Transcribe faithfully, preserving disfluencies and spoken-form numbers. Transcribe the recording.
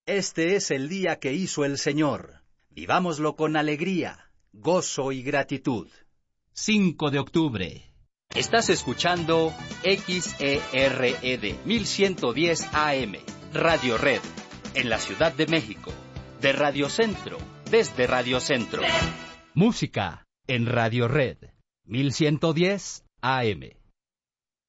Este es el día que hizo el Señor. Vivámoslo con alegría, gozo y gratitud. cinco de octubre. Estás escuchando X E R E D mil ciento diez A M, Radio Red, en la Ciudad de México. De Radio Centro, desde Radio Centro. Música en Radio Red, mil ciento diez A M.